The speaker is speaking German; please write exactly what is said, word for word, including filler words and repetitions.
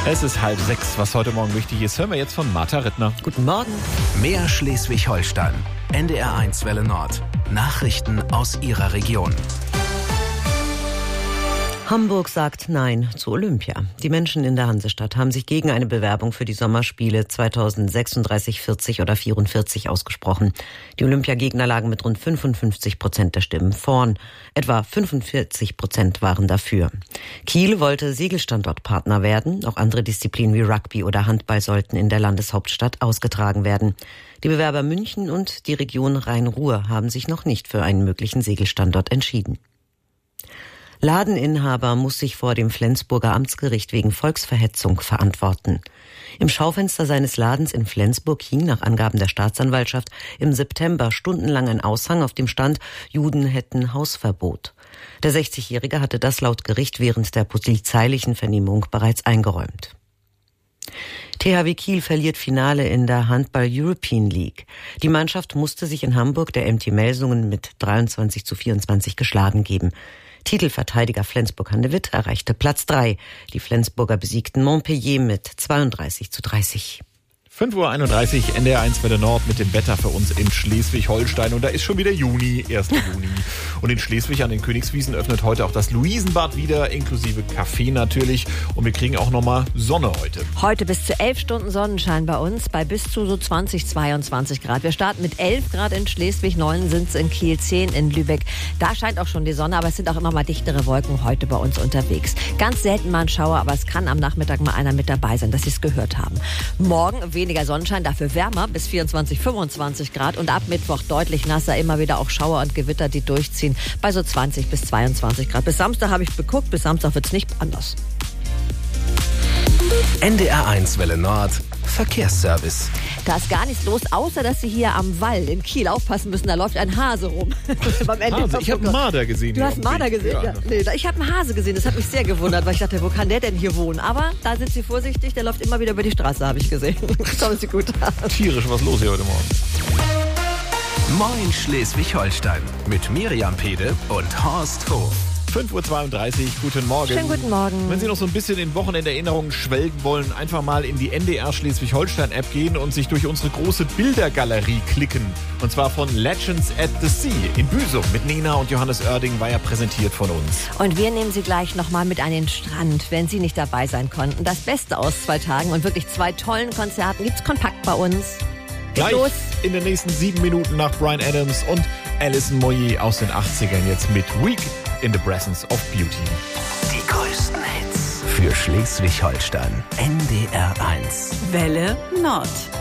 Es ist halb sechs, was heute Morgen wichtig ist, hören wir jetzt von Martha Rittner. Guten Morgen. Mehr Schleswig-Holstein. N D R eins Welle Nord. Nachrichten aus Ihrer Region. Hamburg sagt Nein zu Olympia. Die Menschen in der Hansestadt haben sich gegen eine Bewerbung für die Sommerspiele zweitausendsechsunddreißig, vierzig oder vierundvierzig ausgesprochen. Die Olympiagegner lagen mit rund fünfundfünfzig Prozent der Stimmen vorn. Etwa fünfundvierzig Prozent waren dafür. Kiel wollte Segelstandortpartner werden. Auch andere Disziplinen wie Rugby oder Handball sollten in der Landeshauptstadt ausgetragen werden. Die Bewerber München und die Region Rhein-Ruhr haben sich noch nicht für einen möglichen Segelstandort entschieden. Ladeninhaber muss sich vor dem Flensburger Amtsgericht wegen Volksverhetzung verantworten. Im Schaufenster seines Ladens in Flensburg hing nach Angaben der Staatsanwaltschaft im September stundenlang ein Aushang, auf dem stand, Juden hätten Hausverbot. Der sechzigjährige hatte das laut Gericht während der polizeilichen Vernehmung bereits eingeräumt. T H W Kiel verliert Finale in der Handball European League. Die Mannschaft musste sich in Hamburg der M T Melsungen mit dreiundzwanzig zu vierundzwanzig geschlagen geben. Titelverteidiger Flensburg-Handewitt erreichte Platz drei. Die Flensburger besiegten Montpellier mit zweiunddreißig zu dreißig. fünf Uhr einunddreißig, N D R eins Welle Nord mit dem Wetter für uns in Schleswig-Holstein. Und da ist schon wieder Juni, erster Juni. Und in Schleswig an den Königswiesen öffnet heute auch das Luisenbad wieder, inklusive Kaffee natürlich. Und wir kriegen auch nochmal Sonne heute. Heute bis zu elf Stunden Sonnenschein bei uns, bei bis zu so zwanzig, zweiundzwanzig Grad. Wir starten mit elf Grad in Schleswig, neun sind es in Kiel, zehn in Lübeck. Da scheint auch schon die Sonne, aber es sind auch immer mal dichtere Wolken heute bei uns unterwegs. Ganz selten mal ein Schauer, aber es kann am Nachmittag mal einer mit dabei sein, dass Sie es gehört haben. Morgen weniger Sonnenschein, dafür wärmer, bis vierundzwanzig, fünfundzwanzig Grad. Und ab Mittwoch deutlich nasser, immer wieder auch Schauer und Gewitter, die durchziehen, bei so zwanzig bis zweiundzwanzig Grad. Bis Samstag habe ich geguckt, bis Samstag wird es nicht anders. N D R eins Welle Nord. Verkehrsservice. Da ist gar nichts los, außer dass Sie hier am Wall in Kiel aufpassen müssen. Da läuft ein Hase rum. Beim Ende Hase, ich habe einen Marder gesehen. Du hast einen Marder gesehen? Ja. Ja. Nee, ich habe einen Hase gesehen. Das hat mich sehr gewundert, weil ich dachte, wo kann der denn hier wohnen? Aber da sind Sie vorsichtig. Der läuft immer wieder über die Straße, habe ich gesehen. Schauen Sie gut an. Tierisch was los hier heute Morgen. Moin Schleswig-Holstein mit Miriam Pede und Horst Hof. fünf Uhr zweiunddreißig, guten Morgen. Schönen guten Morgen. Wenn Sie noch so ein bisschen in Wochenenderinnerungen schwelgen wollen, einfach mal in die N D R Schleswig-Holstein-App gehen und sich durch unsere große Bildergalerie klicken. Und zwar von Legends at the Sea in Büsum mit Nena und Johannes Oerding, war ja präsentiert von uns. Und wir nehmen Sie gleich nochmal mit an den Strand, wenn Sie nicht dabei sein konnten. Das Beste aus zwei Tagen und wirklich zwei tollen Konzerten gibt's kompakt bei uns. Gleich los. In den nächsten sieben Minuten nach Bryan Adams und Alison Moyet aus den achtzigern jetzt mit Week in the Presence of Beauty. Die größten Hits für Schleswig-Holstein. N D R eins. Welle Nord.